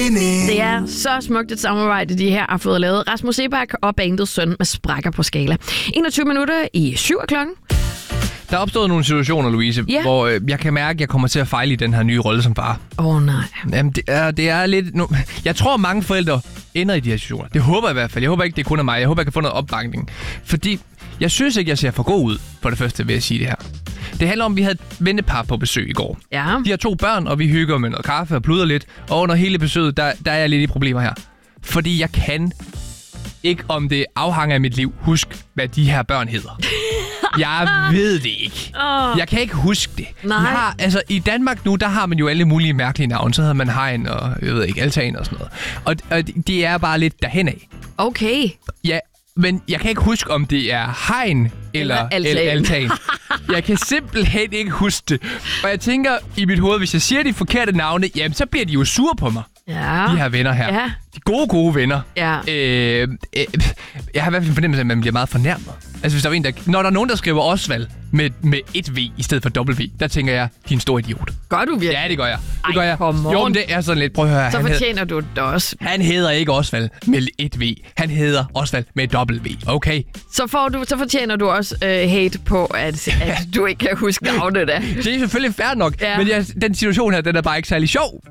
mening. Det er så smukt et samarbejde, de her har fået lavet. Rasmus Sebak og bandets søn med sprækker på skala. 21 minutter i 7 klokken. Der er opstået nogle situationer, Louise, hvor jeg kan mærke, at jeg kommer til at fejle i den her nye rolle som far. Nej. Jamen, det er lidt... Jeg tror, mange forældre ender i de her situationer. Det håber jeg i hvert fald. Jeg håber ikke, det er kun af mig. Jeg håber, jeg kan få noget opbakning. Fordi jeg synes ikke, jeg ser for god ud, for det første, ved at sige det her. Det handler om, at vi havde et vennepar på besøg i går. Ja. De har 2 børn, og vi hygger med noget kaffe og pluder lidt. Og under hele besøget, der er jeg lidt i problemer her. Fordi jeg kan ikke, om det afhænger af mit liv, huske, hvad de her børn hedder. Jeg ved det ikke. Jeg kan ikke huske det. Nej. I Danmark nu, der har man jo alle mulige mærkelige navne. Så hedder man Hein og, jeg ved ikke, Altan og sådan noget. Og det er bare lidt derhenad. Okay. Ja, men jeg kan ikke huske, om det er Hein eller Altan. Jeg kan simpelthen ikke huske det. Og jeg tænker i mit hoved, hvis jeg siger de forkerte navne, jamen så bliver de jo sure på mig. Ja. De her venner her. Ja. De gode venner. Ja. Jeg har i hvert fald en fornemmelse af, at man bliver meget fornærmet. Altså hvis der er en, når der er nogen, der skriver Osvald med et V i stedet for W, der tænker jeg, de er en stor idiot. Gør du virkelig? Ja, det gør jeg. Ej, det gør jeg. Jo, men det er sådan lidt. Prøv at høre. Så fortjener du det også. Han hedder ikke Osvald med et V. Han hedder Osvald med W. Okay? Så fortjener du også hate på, at du ikke kan huske navnet der. Det er selvfølgelig fair nok, men den situation her, den er bare ikke særlig sjov.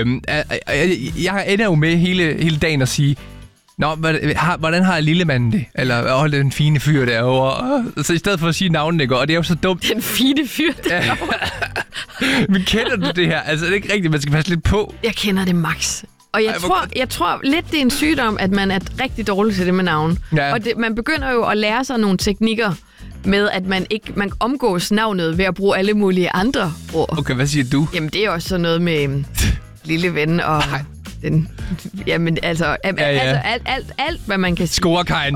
Jeg ender jo med hele dagen at sige, nå, hvordan har lillemanden det? Eller den fine fyr derovre. Så i stedet for at sige navnet, ikke? Og det er jo så dumt. Den fine fyr derovre. Men kender du det her? Altså, det er ikke rigtigt, man skal passe lidt på. Jeg kender det max. Og jeg tror lidt, det er en sygdom, at man er rigtig dårlig til det med navn. Ja. Og man begynder jo at lære sig nogle teknikker med, at man omgås navnet ved at bruge alle mulige andre ord. Okay, hvad siger du? Jamen, det er også sådan noget med lille ven og... Jamen, altså alt, hvad man kan sige. Scorekajen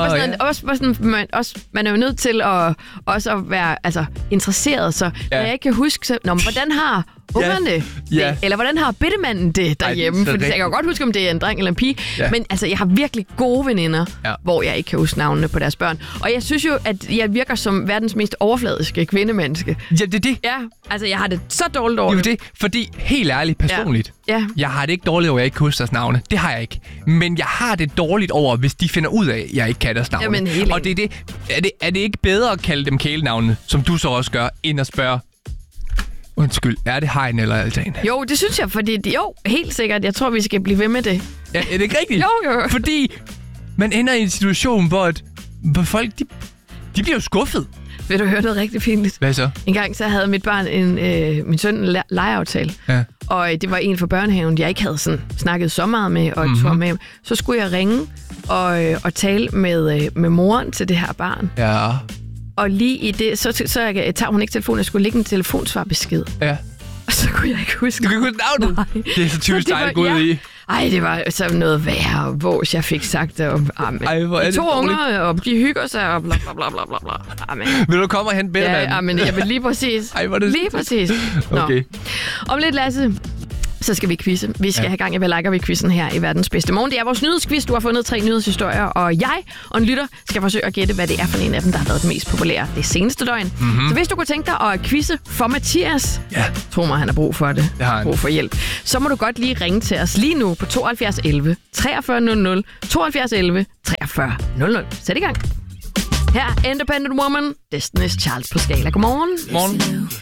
derovre. Man er jo nødt til at være interesseret, så når jeg ikke kan huske, så, hvordan har ungerne det? Eller hvordan har bittemanden det derhjemme? For jeg kan jo godt huske, om det er en dreng eller en pige. Ja. Men altså, jeg har virkelig gode veninder, hvor jeg ikke kan huske navnene på deres børn. Og jeg synes jo, at jeg virker som verdens mest overfladiske kvindemenneske. Ja, det er det. Ja, altså, jeg har det så dårligt over det. Fordi, helt ærligt, personligt, jeg har det ikke dårligt over, at jeg ikke kan huske deres navne. Det har jeg ikke. Men jeg har det dårligt over, hvis de finder ud af, at jeg ikke kan deres navne. Jamen, og det er det. Er det ikke bedre at kalde dem kælenavne, som du så også gør, end at spørge, undskyld, er det Hein eller Altan? Jo, det synes jeg, fordi helt sikkert. Jeg tror, vi skal blive ved med det. Ja, er det ikke rigtigt? Jo. Fordi man ender i en situation, hvor folk, de bliver jo skuffet. Vil du høre noget rigtig pinligt? Hvad så? En gang så havde mit barn min søn en legeaftale. Ja. Og det var en fra børnehaven, jeg ikke havde sådan snakket så meget med, og tog med. Så skulle jeg ringe og tale med moren til det her barn. Ja. Og lige i det, så tager hun ikke telefonen. Jeg skulle lægge en telefonsvarbesked. Ja. Og så kunne jeg ikke huske. Du kan ikke huske navnet? Nej. Det er så typisk dig, at gå ud i. Ej, det var så noget værre, hvor jeg fik sagt det om de 2 unger, og de hygger sig, og bla bla bla bla bla. Vil du komme og hente bedemanden? Ja, men jeg vil lige præcis. Ej, hvor det... Lige præcis. Okay. Om lidt, Lasse, så skal vi quizze. Vi skal have gang i, hvad liker vi quizzen her i Verdens Bedste Morgen. Det er vores nyhedsquiz. Du har fundet 3 nyhedshistorier, og jeg og en lytter skal forsøge at gætte, hvad det er for en af dem, der har været den mest populære det seneste døgn. Mm-hmm. Så hvis du kunne tænke dig at quizze for Mathias, tro mig, han har brug for det. Brug for hjælp. Så må du godt lige ringe til os lige nu på 72 11 43 00, 72 11 43 00. Sæt i gang. Her Independent Woman, Destiny's Child på skala. Godmorgen. Morgen.